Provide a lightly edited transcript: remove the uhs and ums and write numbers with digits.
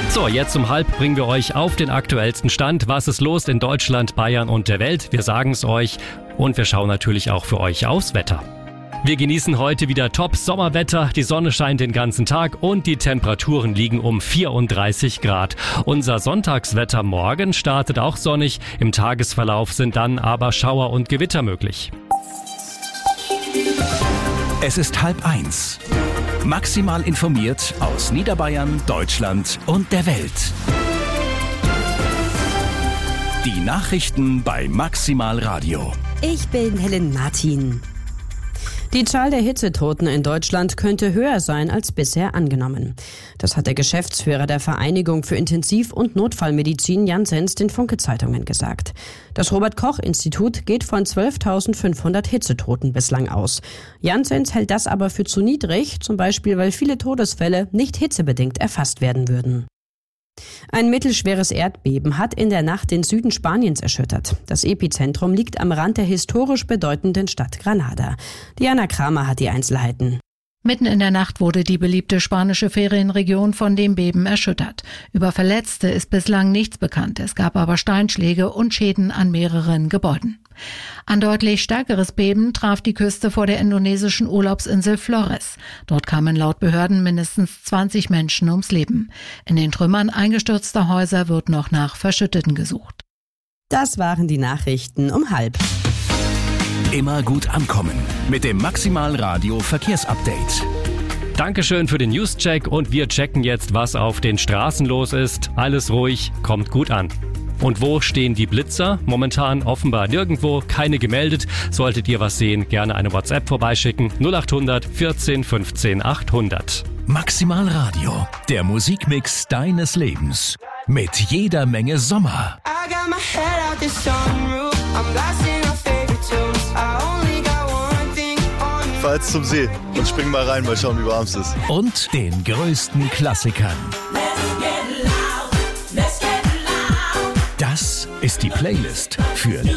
So, jetzt um 12:30 bringen wir euch auf den aktuellsten Stand. Was ist los in Deutschland, Bayern und der Welt? Wir sagen es euch und wir schauen natürlich auch für euch aufs Wetter. Wir genießen heute wieder Top-Sommerwetter, die Sonne scheint den ganzen Tag und die Temperaturen liegen um 34 Grad. Unser Sonntagswetter morgen startet auch sonnig, im Tagesverlauf sind dann aber Schauer und Gewitter möglich. Es ist 12:30. Maximal informiert aus Niederbayern, Deutschland und der Welt. Die Nachrichten bei Maximal Radio. Ich bin Helen Martin. Die Zahl der Hitzetoten in Deutschland könnte höher sein als bisher angenommen. Das hat der Geschäftsführer der Vereinigung für Intensiv- und Notfallmedizin Jan Senz den Funke-Zeitungen gesagt. Das Robert-Koch-Institut geht von 12.500 Hitzetoten bislang aus. Jan Senz hält das aber für zu niedrig, zum Beispiel weil viele Todesfälle nicht hitzebedingt erfasst werden würden. Ein mittelschweres Erdbeben hat in der Nacht den Süden Spaniens erschüttert. Das Epizentrum liegt am Rand der historisch bedeutenden Stadt Granada. Diana Kramer hat die Einzelheiten. Mitten in der Nacht wurde die beliebte spanische Ferienregion von dem Beben erschüttert. Über Verletzte ist bislang nichts bekannt. Es gab aber Steinschläge und Schäden an mehreren Gebäuden. Ein deutlich stärkeres Beben traf die Küste vor der indonesischen Urlaubsinsel Flores. Dort kamen laut Behörden mindestens 20 Menschen ums Leben. In den Trümmern eingestürzter Häuser wird noch nach Verschütteten gesucht. Das waren die Nachrichten um 12:30. Immer gut ankommen mit dem Maximal Radio Verkehrsupdate. Dankeschön für den News-Check und wir checken jetzt, was auf den Straßen los ist. Alles ruhig, kommt gut an. Und wo stehen die Blitzer? Momentan offenbar nirgendwo, keine gemeldet. Solltet ihr was sehen, gerne eine WhatsApp vorbeischicken. 0800 14 15 800. Maximal Radio, der Musikmix deines Lebens. Mit jeder Menge Sommer. Ich fahr jetzt zum See und spring mal rein, mal schauen, wie warm es ist. Und den größten Klassikern. Das ist die Playlist für